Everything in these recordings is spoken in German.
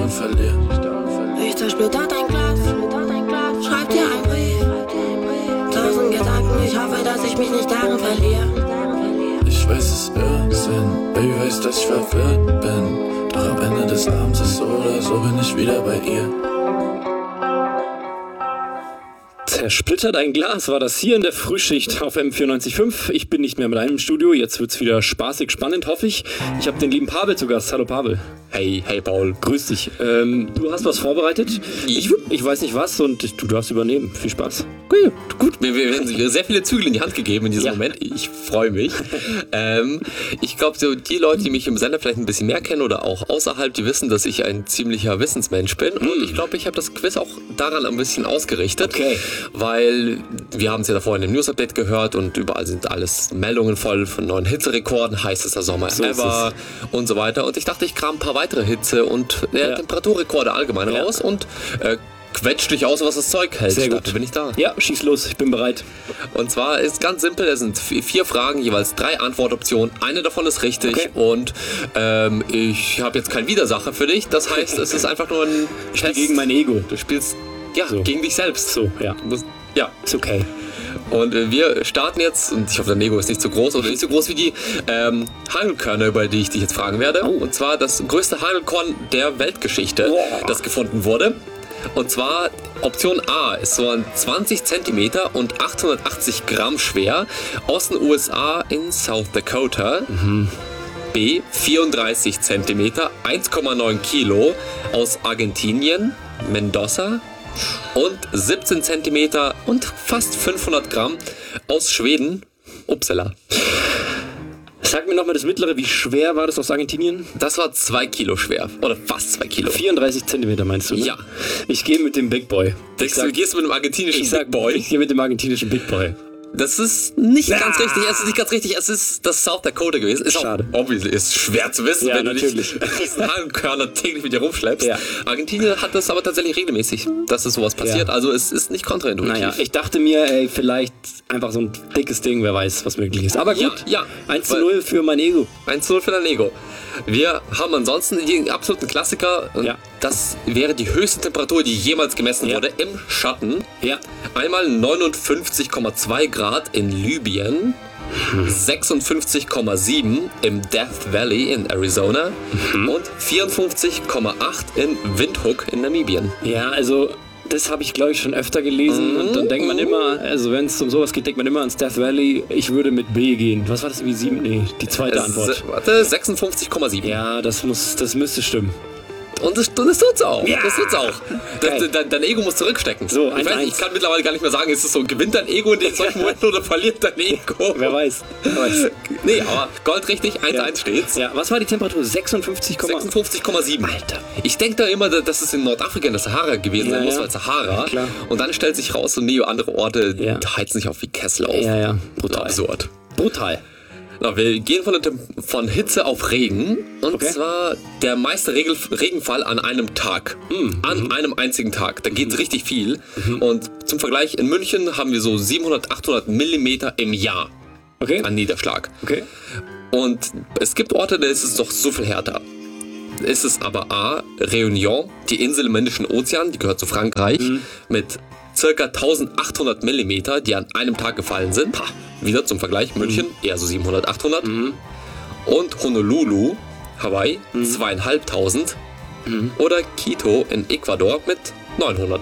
und verliere. Ich zersplitter dein Glas, schreib dir einen Brief. 1000 Gedanken, ich hoffe, dass ich mich nicht darin verliere. Ich weiß, es ist Irrsinn, Baby weiß, dass ich verwirrt bin. Doch am Ende des Abends ist so oder so, bin ich wieder bei ihr. Zersplittert ein Glas war das hier in der Frühschicht auf M94.5. Ich bin nicht mehr mit einem im Studio, jetzt wird's wieder spaßig spannend, hoffe ich. Ich habe den lieben Pavel zu Gast. Hallo Pavel. Hey Paul. Grüß dich. Du hast was vorbereitet? Ich weiß nicht was und du darfst übernehmen. Viel Spaß. Gut, mir werden sehr viele Zügel in die Hand gegeben in diesem Moment. Ich freue mich. Ich glaube, so die Leute, die mich im Sender vielleicht ein bisschen mehr kennen oder auch außerhalb, die wissen, dass ich ein ziemlicher Wissensmensch bin. Und ich glaube, ich habe das Quiz auch daran ein bisschen ausgerichtet. Okay. Weil wir haben es ja davor in dem News-Update gehört und überall sind alles Meldungen voll von neuen Hitzerekorden, heißester Sommer So ever und so weiter. Und ich dachte, ich kram ein paar weitere Hitze- und Temperaturrekorde allgemein raus und quetsch dich aus, was das Zeug hält. Sehr gut. Dafür bin ich da. Ja, schieß los, ich bin bereit. Und zwar ist ganz simpel, es sind 4 Fragen, jeweils 3 Antwortoptionen. Eine davon ist richtig und ich habe jetzt keinen Widersacher für dich. Das heißt, es ist einfach nur ein Spiel gegen mein Ego. Du spielst gegen dich selbst. So, ja. Ja. Ist okay. Und wir starten jetzt, und ich hoffe, dein Ego ist nicht so groß oder nicht so groß wie die Hagelkörner, über die ich dich jetzt fragen werde. Und zwar das größte Hagelkorn der Weltgeschichte, das gefunden wurde. Und zwar Option A ist so ein 20 cm und 880 Gramm schwer aus den USA in South Dakota. B 34 cm, 1,9 Kilo aus Argentinien, Mendoza. Und 17 cm und fast 500 Gramm aus Schweden, Uppsala. Sag mir nochmal das mittlere, wie schwer war das aus Argentinien? Das war 2 Kilo schwer. Oder fast 2 Kilo. 34 Zentimeter meinst du, ne? Ja. Ich gehe mit dem Big Boy. Du gehst mit dem argentinischen Big Boy? Ich gehe mit dem argentinischen Big Boy. Das ist nicht ganz richtig. Es ist nicht ganz richtig. Es ist das South Dakota gewesen. Ist schade. Auch, obviously, ist schwer zu wissen, wenn natürlich. du diesen Hagelkörner täglich mit dir rumschleppst. Ja. Argentinien hat das aber tatsächlich regelmäßig, dass es sowas passiert. Ja. Also es ist nicht kontraintuitiv. Naja, ich dachte mir, vielleicht einfach so ein dickes Ding, wer weiß, was möglich ist. Aber gut, Ja. 1:0 für mein Ego. 1:0 für dein Ego. Wir haben ansonsten die absoluten Klassiker. Und das wäre die höchste Temperatur, die jemals gemessen wurde im Schatten. Ja. Einmal 59,2 Grad in Libyen, 56,7 im Death Valley in Arizona und 54,8 in Windhoek in Namibien. Ja, also das habe ich, glaube ich, schon öfter gelesen. Und dann denkt man immer, also wenn es um sowas geht, denkt man immer ans Death Valley. Ich würde mit B gehen. Was war das, wie 7? Nee, die zweite Antwort. Warte, 56,7. Ja, das müsste stimmen. Und das tut's auch. Ja. Das tut's auch. Dein Ego muss zurückstecken. So, ich weiß nicht, ich kann mittlerweile gar nicht mehr sagen, ist es so, gewinnt dein Ego in solchen Momenten oder verliert dein Ego? Wer weiß. Nee, aber goldrichtig, 1:1 steht's. Ja, was war die Temperatur? 56,7. Alter. Ich denke da immer, dass es in Nordafrika in der Sahara gewesen sein muss, weil Sahara. Klar. Und dann stellt sich raus, so andere Orte heizen sich auf wie Kessel auf. Ja. Brutal. Absurd. Brutal. Na, wir gehen von Hitze auf Regen. Und zwar der meiste Regenfall an einem Tag. An einem einzigen Tag. Da geht richtig viel. Und zum Vergleich, in München haben wir so 700, 800 Millimeter im Jahr an Niederschlag. Okay. Und es gibt Orte, da ist es doch so viel härter. Ist es aber A, Réunion, die Insel im Indischen Ozean, die gehört zu Frankreich, mit ca. 1800 Millimeter, die an einem Tag gefallen sind. Wieder zum Vergleich, München eher so 700, 800. Und Honolulu, Hawaii, 2500. Oder Quito in Ecuador mit 900.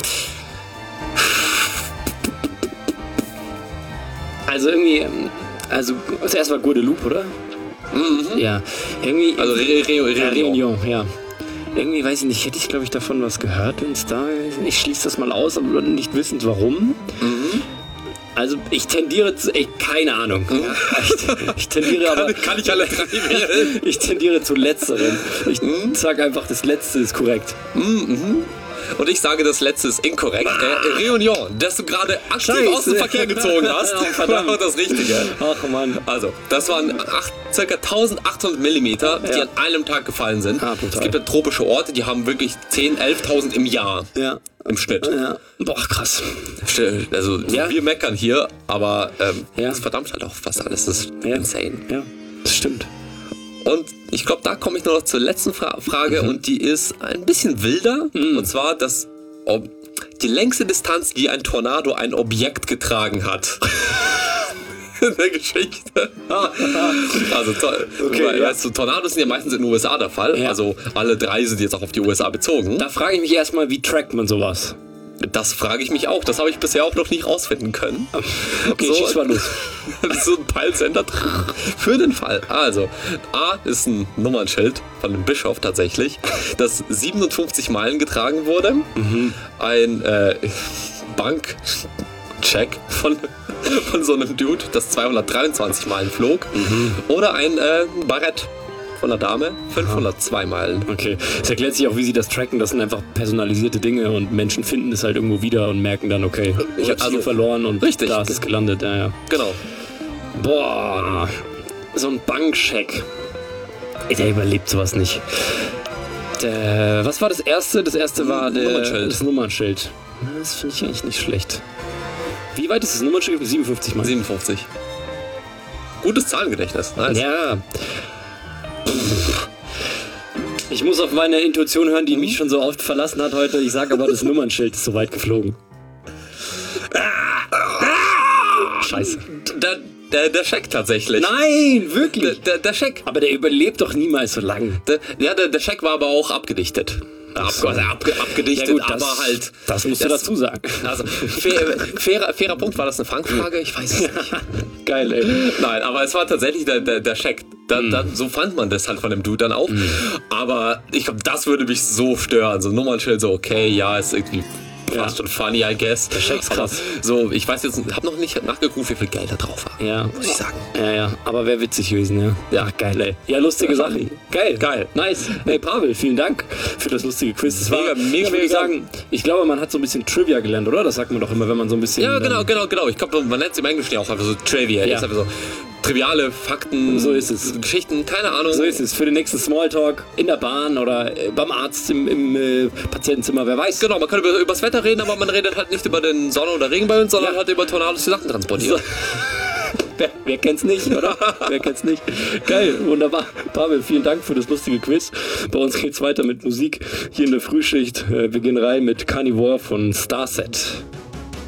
Also irgendwie, zuerst war Guadeloupe, oder? Ja, irgendwie. Also Réunion, ja. Irgendwie, weiß ich nicht, hätte ich, glaube ich, davon was gehört, wenn es da. Ich schließe das mal aus, aber nicht wissend warum. Also ich tendiere zu, keine Ahnung. Ich tendiere aber... Kann ich alle 3 wählen? Ich tendiere zu Letzterem. Ich sage einfach, das Letzte ist korrekt. Und ich sage, das Letzte ist inkorrekt. Réunion, das du gerade aktiv aus dem Verkehr gezogen hast. Verdammt. Das Richtige. Ach Mann. Also, das waren ca. 1800 Millimeter, die an einem Tag gefallen sind. Es gibt ja tropische Orte, die haben wirklich 10.000, 11.000 im Jahr. Ja. Im Schnitt. Ja. Boah, krass. Also, wir meckern hier, aber das verdammt halt auch fast alles. Das ist insane. Ja, das stimmt. Und ich glaube, da komme ich nur noch zur letzten Frage und die ist ein bisschen wilder. Und zwar die längste Distanz, die ein Tornado ein Objekt getragen hat. In der Geschichte. Also, weißt du, Tornados sind ja meistens in den USA der Fall. Ja. Also alle 3 sind jetzt auch auf die USA bezogen. Da frage ich mich erstmal, wie trackt man sowas? Das frage ich mich auch. Das habe ich bisher auch noch nicht rausfinden können. Okay, schieß mal los. So ein Peilsender für den Fall. Also, A ist ein Nummernschild von einem Bischof tatsächlich, das 57 Meilen getragen wurde. Ein Bankcheck von so einem Dude, das 223 Meilen flog. Oder ein Barett von der Dame, 502 Meilen. Okay, es erklärt sich auch, wie sie das tracken. Das sind einfach personalisierte Dinge und Menschen finden es halt irgendwo wieder und merken dann, okay, ich habe Ziel verloren und richtig. Da ist es gelandet. Ja. Genau. Boah, so ein Bankcheck. Der überlebt sowas nicht. Was war das erste? Das erste war das Nummernschild. Das finde ich eigentlich nicht schlecht. Wie weit ist das Nummernschild? 57 Mal. 57. Gutes Zahlengedächtnis. Nice. Ja. Ich muss auf meine Intuition hören, die mich schon so oft verlassen hat heute. Ich sage aber, das Nummernschild ist so weit geflogen. Scheiße. Der Scheck tatsächlich. Nein, wirklich. Der Scheck. Aber der überlebt doch niemals so lang. Der Scheck war aber auch abgedichtet. Abgedichtet, ja gut, aber halt. Das musst du dazu sagen. Also, fairer Punkt, war das eine Fangfrage? Ich weiß es nicht. Geil, ey. Nein, aber es war tatsächlich der Scheck. So fand man das halt von dem Dude dann auch. Aber ich glaube, das würde mich so stören. So ein Nummernschild, so okay, ja, ist irgendwie fast schon funny, I guess. Der Scheck ist krass. So, ich weiß jetzt, hab noch nicht nachgeguckt, wie viel Geld da drauf war. Ja. Muss ich sagen. Ja, aber wäre witzig gewesen, ja. Ja, geil, ey. Ja, lustige Sachen. Geil. Nice. Hey, Pavel, vielen Dank für das lustige Quiz. Das war mega sagen. Ich glaube, man hat so ein bisschen Trivia gelernt, oder? Das sagt man doch immer, wenn man so ein bisschen... Ja, genau. Ich glaube, man nennt es im Englischen ja auch einfach so Trivia. Ja. Ist einfach so triviale Fakten, so ist es. Geschichten, keine Ahnung. So ist es. Für den nächsten Smalltalk in der Bahn oder beim Arzt im Patientenzimmer, wer weiß. Genau, man kann über das Wetter reden, aber man redet halt nicht über den Sonne- oder Regen bei uns, sondern halt über Tornados, die Sachen transportieren. So. Wer kennt's nicht, oder? Wer kennt's nicht? Geil, wunderbar. Pavel, vielen Dank für das lustige Quiz. Bei uns geht's weiter mit Musik hier in der Frühschicht. Wir gehen rein mit Carnivore von Starset.